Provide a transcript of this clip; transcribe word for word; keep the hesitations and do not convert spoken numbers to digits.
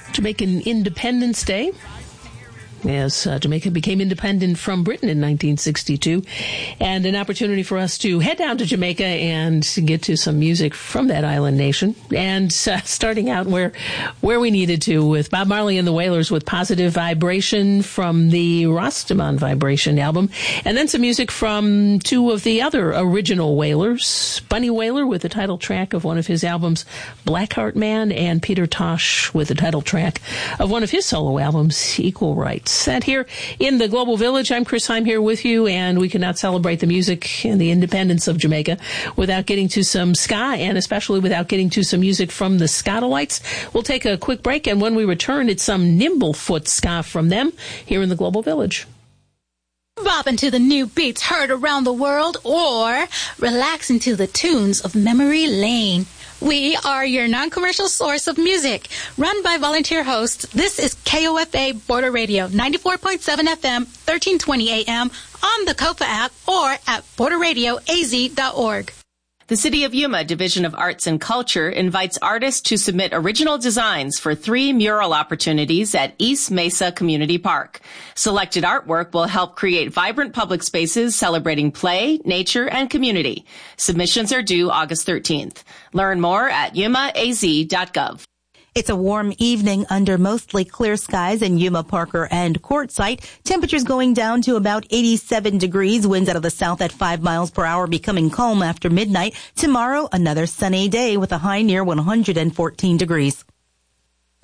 Jamaican Independence Day, as uh, Jamaica became independent from Britain in nineteen sixty-two, and an opportunity for us to head down to Jamaica and get to some music from that island nation. And uh, starting out where where we needed to with Bob Marley and the Wailers with Positive Vibration from the Rastaman Vibration album, and then some music from two of the other original Wailers, Bunny Wailer with the title track of one of his albums, Blackheart Man, and Peter Tosh with the title track of one of his solo albums, Equal Rights. That here in the Global Village, I'm Chris Heim here with you, and we cannot celebrate the music and the independence of Jamaica without getting to some ska, and especially without getting to some music from the Skatalites. We'll take a quick break, and when we return, it's some Nimblefoot ska from them here in the Global Village. Bobbing to the new beats heard around the world, or relaxing to the tunes of Memory Lane. We are your non-commercial source of music. Run by volunteer hosts, this is K O F A Border Radio, ninety-four point seven F M, thirteen twenty A M, on the COPA app, or at border radio a z dot org. The City of Yuma Division of Arts and Culture invites artists to submit original designs for three mural opportunities at East Mesa Community Park. Selected artwork will help create vibrant public spaces celebrating play, nature, and community. Submissions are due August thirteenth. Learn more at yuma a z dot gov. It's a warm evening under mostly clear skies in Yuma, Parker, and Quartzsite. Temperatures going down to about eighty-seven degrees. Winds out of the south at five miles per hour, becoming calm after midnight. Tomorrow, another sunny day with a high near one hundred fourteen degrees.